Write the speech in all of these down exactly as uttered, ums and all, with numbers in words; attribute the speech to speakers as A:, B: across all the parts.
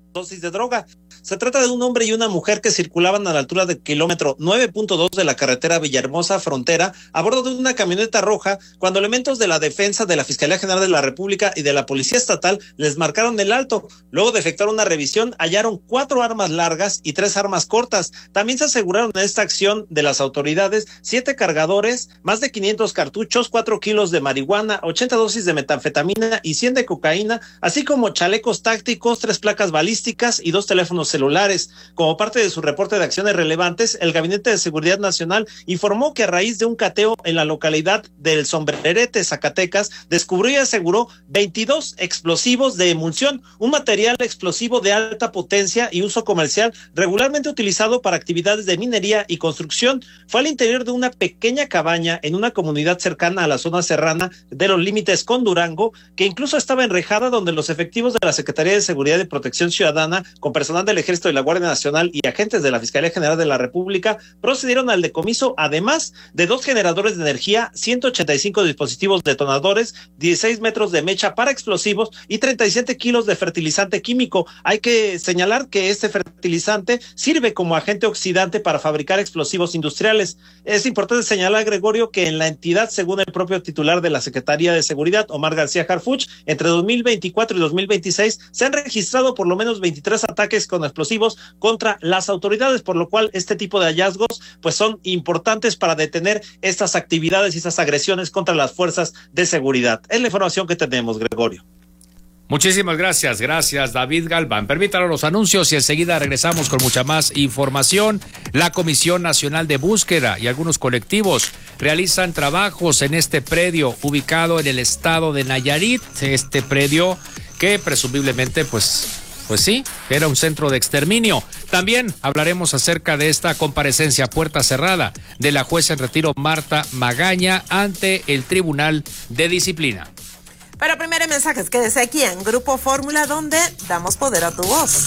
A: dosis de droga. Se trata de un hombre y una mujer que circulaban a la altura del kilómetro nueve punto dos de la carretera Villahermosa Frontera a bordo de una camioneta roja cuando elementos de la defensa de la Fiscalía General de la República y de la Policía Estatal les marcaron el alto. Luego de efectuar una revisión hallaron cuatro armas largas y tres armas cortas. También se aseguraron en esta acción de las autoridades siete cargadores, más de quinientos cartuchos, cuatro kilos de marihuana, ochenta dosis de metanfetamina y cien de cocaína, así como chalecos tácticos, tres placas balísticas y dos teléfonos celulares. Como parte de su reporte de acciones relevantes, el Gabinete de Seguridad Nacional informó que a raíz de un cateo en la localidad del Sombrerete, Zacatecas, descubrió y aseguró veintidós explosivos de emulsión, un material explosivo de alta potencia y uso comercial regularmente utilizado para actividades de minería y construcción. Fue al interior de una pequeña cabaña en una comunidad cercana a la zona serrana de los límites con Durango, que incluso estaba enrejada, donde los efectivos de la Secretaría de Seguridad y Protección Ciudadana, con personal del Ejército y la Guardia Nacional y agentes de la Fiscalía General de la República, procedieron al decomiso, además de dos generadores de energía, ciento ochenta y cinco dispositivos detonadores, dieciséis metros de mecha para explosivos y treinta y siete kilos de fertilizante químico. Hay que señalar que este fertilizante sirve como agente oxidante para fabricar explosivos industriales. Es importante señalar, Gregorio, que en la entidad, según el propio titular de la Secretaría de Seguridad, Omar García Harfuch, entre dos mil veinticuatro y dos mil veintiséis se han registrado por lo menos veintitrés ataques con explosivos contra las autoridades, por lo cual este tipo de hallazgos pues son importantes para detener estas actividades y estas agresiones contra las fuerzas de seguridad. Es la información que tenemos, Gregorio.
B: Muchísimas gracias, gracias David Galván. Permítanos los anuncios y enseguida regresamos con mucha más información. La Comisión Nacional de Búsqueda y algunos colectivos realizan trabajos en este predio ubicado en el estado de Nayarit. Este predio que presumiblemente pues... Pues sí, era un centro de exterminio. También hablaremos acerca de esta comparecencia a puerta cerrada de la jueza en retiro Marta Magaña ante el Tribunal de Disciplina.
C: Pero primero mensajes, quédese aquí en Grupo Fórmula, donde damos poder a tu voz.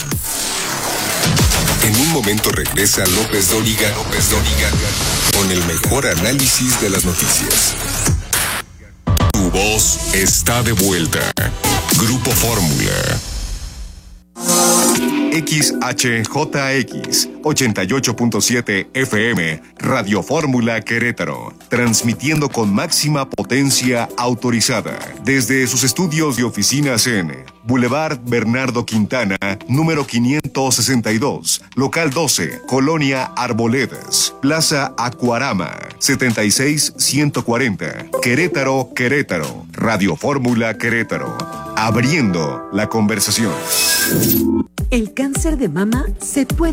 D: En un momento regresa López Dóriga, López Dóriga, con el mejor análisis de las noticias. Tu voz está de vuelta. Grupo Fórmula. X H J X ochenta y ocho punto siete F M, Radio Fórmula Querétaro, transmitiendo con máxima potencia autorizada desde sus estudios y oficinas en Boulevard Bernardo Quintana, número quinientos sesenta y dos, local doce, Colonia Arboledas, Plaza Acuarama, setenta y seis ciento cuarenta, Querétaro, Querétaro, Radio Fórmula Querétaro, abriendo la conversación.
E: El cáncer de mama se puede